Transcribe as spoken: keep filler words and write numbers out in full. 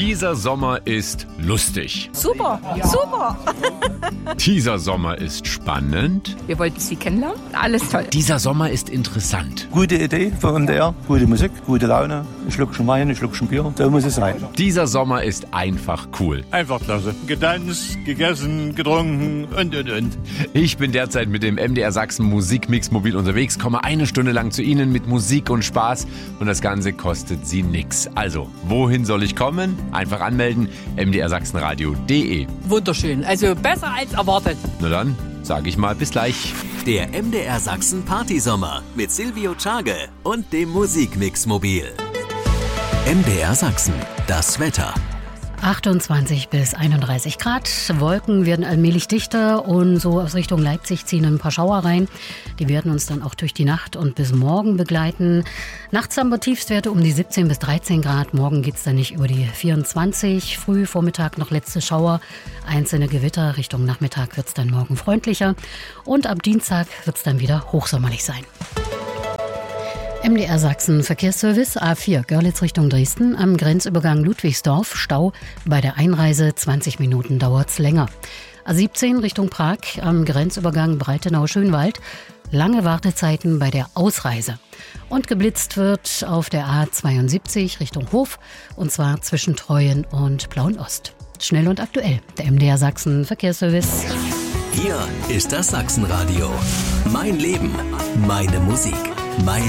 Dieser Sommer ist lustig. Super, ja. super. Dieser Sommer ist spannend. Wir wollten Sie kennenlernen. Alles toll. Dieser Sommer ist interessant. Gute Idee für M D R, gute Musik, gute Laune. Ein Schluckchen Wein, ein Schluckchen Bier, so muss es sein. Dieser Sommer ist einfach cool. Einfach klasse. Getanzt, gegessen, getrunken und, und, und. Ich bin derzeit mit dem M D R Sachsen Musikmix mobil unterwegs, komme eine Stunde lang zu Ihnen mit Musik und Spaß und das Ganze kostet Sie nix. Also, wohin soll ich kommen? Einfach anmelden, m d r sachsenradio punkt d e. Wunderschön, also besser als erwartet. Na dann, sage ich mal bis gleich. Der M D R Sachsen Partysommer mit Silvio Tschage und dem Musikmix mobil. M D R Sachsen, das Wetter. achtundzwanzig bis einunddreißig Grad. Wolken werden allmählich dichter und so aus Richtung Leipzig ziehen ein paar Schauer rein. Die werden uns dann auch durch die Nacht und bis morgen begleiten. Nachts haben wir Tiefstwerte um die siebzehn bis dreizehn Grad. Morgen geht's dann nicht über die vierundzwanzig. Früh, Vormittag noch letzte Schauer. Einzelne Gewitter. Richtung Nachmittag wird's dann morgen freundlicher. Und ab Dienstag wird's dann wieder hochsommerlich sein. M D R Sachsen Verkehrsservice A vier Görlitz Richtung Dresden am Grenzübergang Ludwigsdorf. Stau bei der Einreise, zwanzig Minuten dauert's länger. A siebzehn Richtung Prag am Grenzübergang Breitenau-Schönwald. Lange Wartezeiten bei der Ausreise. Und geblitzt wird auf der A zweiundsiebzig Richtung Hof und zwar zwischen Treuen und Plauen-Ost. Schnell und aktuell, der M D R Sachsen Verkehrsservice. Hier ist das Sachsenradio. Mein Leben, meine Musik, mein